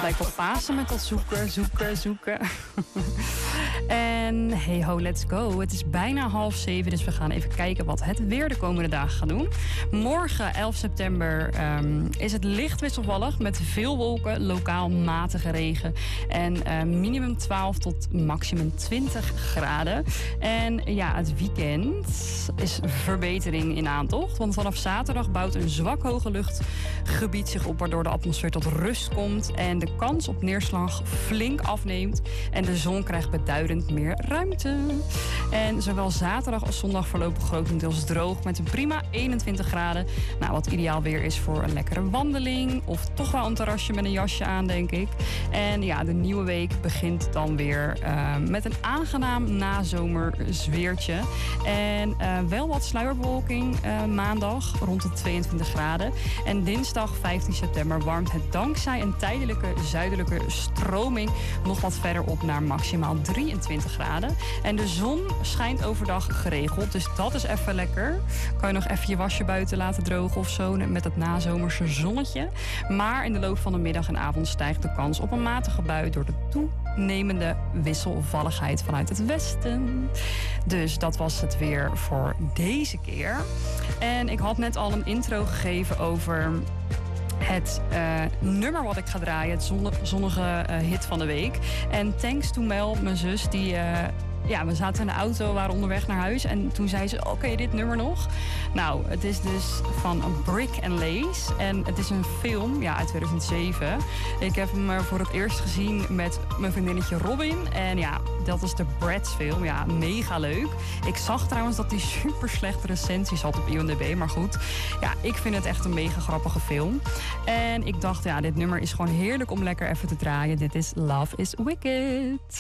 lijkt op Pasen met dat zoeken. En hey ho, let's go. Het is bijna 6:30, dus we gaan even kijken wat het weer de komende dagen gaat doen. Morgen, 11 september, is het licht wisselvallig met veel wolken, lokaal matige regen. En minimum 12 tot maximum 20 graden. En ja, het weekend is verbetering in aantocht. Want vanaf zaterdag bouwt een zwak hoge luchtgebied zich op, waardoor de atmosfeer tot rust komt en de kans op neerslag flink afneemt. En de zon krijgt beduidend meer ruimte. En zowel zaterdag als zondag verlopen grotendeels droog met een prima 21 graden. Nou, wat ideaal weer is voor een lekkere wandeling of toch wel een terrasje met een jasje aan, denk ik. En ja, de nieuwe week begint dan weer met een aangenaam nazomerzweertje. En wel wat sluierbewolking maandag rond de 22 graden. En dinsdag 15 september warmt het dankzij een tijdelijke zuidelijke stroming nog wat verder op naar maximaal 23 graden. En de zon schijnt overdag geregeld, dus dat is even lekker. Kan je nog even je wasje buiten laten drogen of zo met het nazomerse zonnetje. Maar in de loop van de middag en avond stijgt de kans op een matige bui door de toenemende wisselvalligheid vanuit het westen. Dus dat was het weer voor deze keer. En ik had net al een intro gegeven over het nummer wat ik ga draaien, het zonnige hit van de week. En thanks to Mel, mijn zus, die we zaten in de auto, waren onderweg naar huis. En toen zei ze, ken je dit nummer nog? Nou, het is dus van Brick and Lace. En het is een film, uit 2007. Ik heb hem voor het eerst gezien met mijn vriendinnetje Robin. En ja, dat is de Bratz film. Ja, mega leuk. Ik zag trouwens dat die super slechte recensies had op IMDb. Maar goed, ja, ik vind het echt een mega grappige film. En ik dacht, dit nummer is gewoon heerlijk om lekker even te draaien. Dit is Love is Wicked.